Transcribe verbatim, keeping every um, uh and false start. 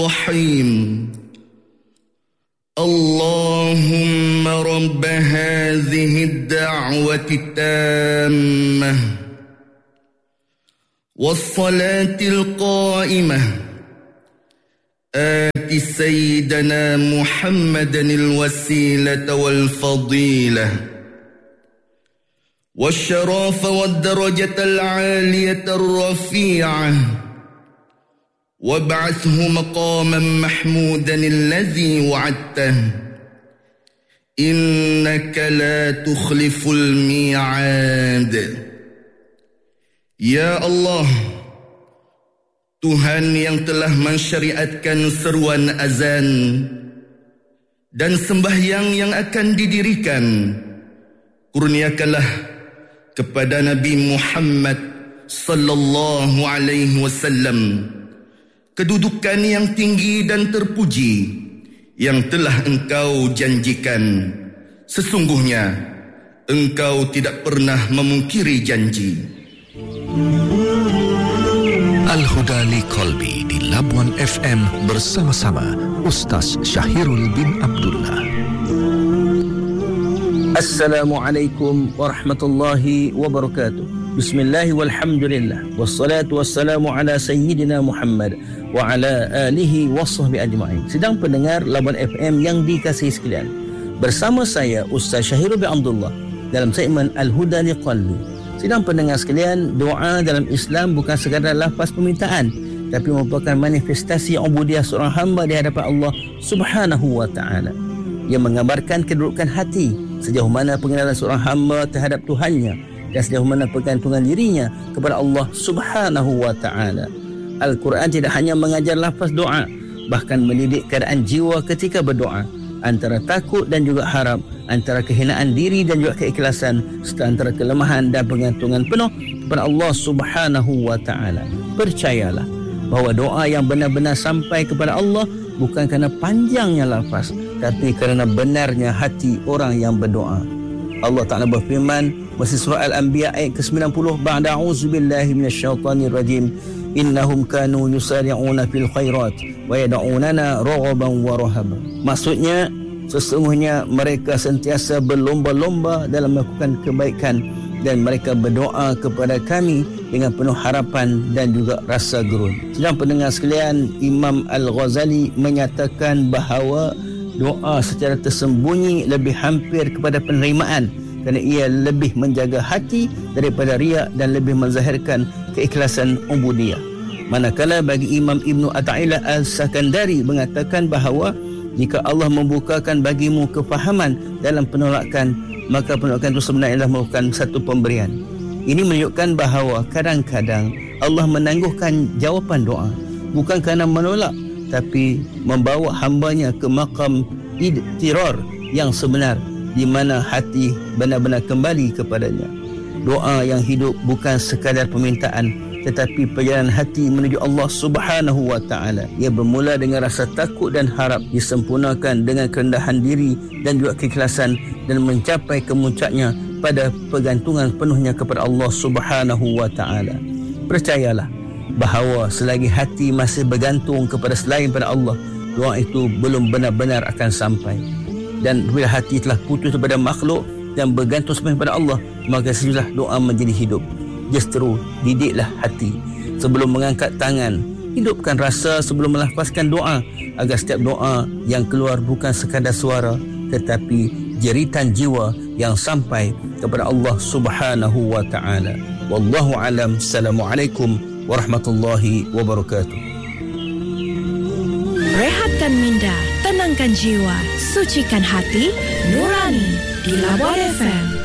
الرحيم اللهم رب هذه الدعوة التامة والصلاة القائمة آت سيدنا محمدا الوسيلة والفضيلة والشرف والدرجة العالية الرفيعة وابعثه مقاما محمودا الذي وعدته إنك لا تخلف الميعاد. Ya Allah, Tuhan yang telah mensyariatkan seruan azan dan sembahyang yang akan didirikan, kurniakanlah kepada Nabi Muhammad sallallahu alaihi wasallam kedudukan yang tinggi dan terpuji yang telah Engkau janjikan. Sesungguhnya Engkau tidak pernah memungkiri janji. Al-Huda li Qalbi di Labuan F M bersama-sama Ustaz Syahirul bin Abdullah. Assalamualaikum warahmatullahi wabarakatuh. Bismillahi walhamdulillah wassalatu wassalamu ala sayyidina Muhammad wa ala alihi wa sahbihi ajma'in. Sedang pendengar Labuan F M yang dikasihi sekalian, bersama saya Ustaz Syahirul bin Abdullah dalam segmen Al-Huda li Qalbi. Sedang pendengar sekalian, doa dalam Islam bukan sekadar lafaz permintaan, tapi merupakan manifestasi ubudiyah seorang hamba di hadapan Allah Subhanahu wa taala. Ia menggambarkan kedudukan hati, sejauh mana pengenalan seorang hamba terhadap Tuhannya dan sejauh mana pergantungan dirinya kepada Allah Subhanahu wa taala. Al-Quran tidak hanya mengajar lafaz doa, bahkan mendidik keadaan jiwa ketika berdoa, antara takut dan juga harap, antara kehinaan diri dan juga keikhlasan, serta antara kelemahan dan pergantungan penuh kepada Allah Subhanahu wa taala. Percayalah bahawa doa yang benar-benar sampai kepada Allah bukan kerana panjangnya lafaz, tapi kerana benarnya hati orang yang berdoa. Allah Ta'ala berfirman dalam surah Al-Anbiya ayat ke sembilan puluh, ba'da a'udzubillahi minasyaitanir rajim, innahum kanu yusari'una fil khairat wa yad'unana raghaban wa rahaban. Maksudnya, sesungguhnya mereka sentiasa berlomba-lomba dalam melakukan kebaikan dan mereka berdoa kepada kami dengan penuh harapan dan juga rasa gerun. Sedang pendengar sekalian, Imam Al-Ghazali menyatakan bahawa doa secara tersembunyi lebih hampir kepada penerimaan kerana ia lebih menjaga hati daripada riak dan lebih menzahirkan keikhlasan ubudiyah. Manakala bagi Imam Ibnu Athaillah Al-Sakandari mengatakan bahawa jika Allah membukakan bagimu kefahaman dalam penolakan, maka penolakan itu sebenarnya adalah merupakan satu pemberian. Ini menunjukkan bahawa kadang-kadang Allah menangguhkan jawapan doa bukan kerana menolak, tapi membawa hambanya ke makam idtirar yang sebenar, di mana hati benar-benar kembali kepadanya. Doa yang hidup bukan sekadar permintaan, tetapi perjalanan hati menuju Allah Subhanahu wa taala. Ia bermula dengan rasa takut dan harap, disempurnakan dengan kerendahan diri dan juga keikhlasan, dan mencapai kemuncaknya pada pergantungan penuhnya kepada Allah Subhanahu wa taala. Percayalah bahawa selagi hati masih bergantung kepada selain pada Allah, doa itu belum benar-benar akan sampai. Dan bila hati telah putus kepada makhluk dan bergantung sepenuhnya pada Allah, maka sejujurnya doa menjadi hidup. Justru didiklah hati sebelum mengangkat tangan, hidupkan rasa sebelum melafazkan doa, agar setiap doa yang keluar bukan sekadar suara, tetapi jeritan jiwa yang sampai kepada Allah Subhanahu wa taala. Wallahu alam. Assalamualaikum warahmatullahi wabarakatuh. Rehatkan minda, tenangkan jiwa, sucikan hati, nurani di Labuan F M.